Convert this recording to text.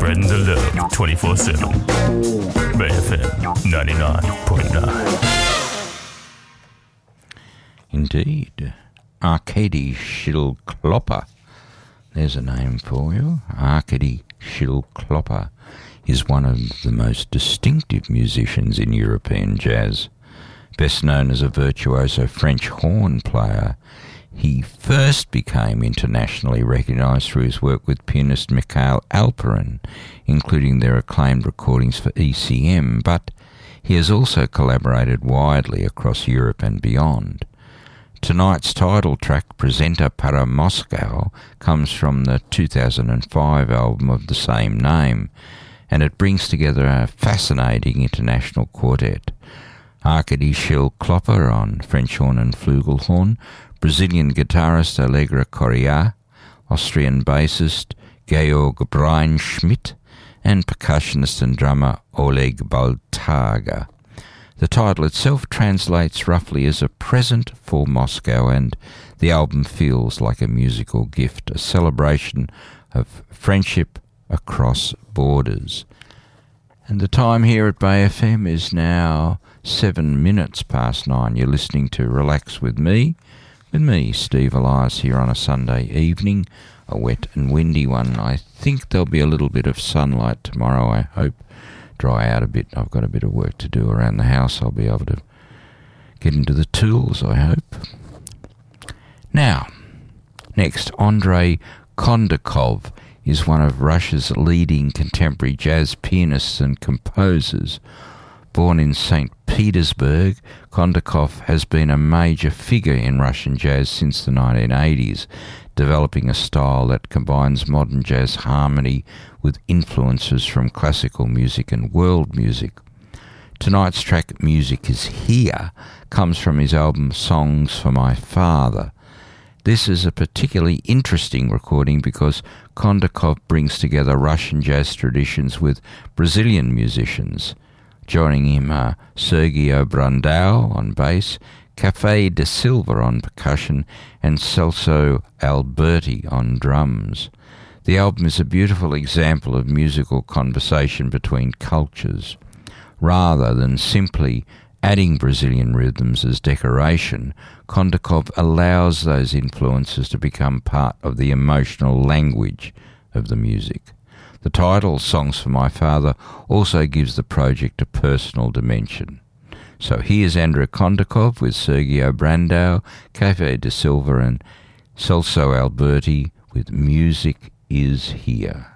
Spreading the love 24/7. BFM 99.9. Indeed. Arkady Shilklopper. There's a name for you. Arkady Shilklopper is one of the most distinctive musicians in European jazz. Best known as a virtuoso French horn player, he first became internationally recognised through his work with pianist Mikhail Alperin, including their acclaimed recordings for ECM, but he has also collaborated widely across Europe and beyond. Tonight's title track, Presenta para Moscow, comes from the 2005 album of the same name, and it brings together a fascinating international quartet. Arkady Shilklopper on French horn and flugelhorn, Brazilian guitarist Allegra Correa, Austrian bassist Georg Breinschmidt, and percussionist and drummer Oleg Baltaga. The title itself translates roughly as a present for Moscow, and the album feels like a musical gift, a celebration of friendship across borders. And the time here at Bay FM is now 7 minutes past 9. You're listening to Relax with me, Steve Elias, here on a Sunday evening, a wet and windy one. I think there'll be a little bit of sunlight tomorrow, I hope. Dry out a bit. I've got a bit of work to do around the house. I'll be able to get into the tools, I hope. Now, next, Andrei Kondakov is one of Russia's leading contemporary jazz pianists and composers. Born in St. Petersburg, Kondakov has been a major figure in Russian jazz since the 1980s, developing a style that combines modern jazz harmony with influences from classical music and world music. Tonight's track, Music Is Here, comes from his album Songs for My Father. This is a particularly interesting recording because Kondakov brings together Russian jazz traditions with Brazilian musicians. Joining him are Sergio Brandão on bass, Café de Silva on percussion, and Celso Alberti on drums. The album is a beautiful example of musical conversation between cultures. Rather than simply adding Brazilian rhythms as decoration, Kondakov allows those influences to become part of the emotional language of the music. The title, Songs for My Father, also gives the project a personal dimension. So here's Andrei Kondakov with Sergio Brandão, Café de Silva and Celso Alberti with Music Is Here.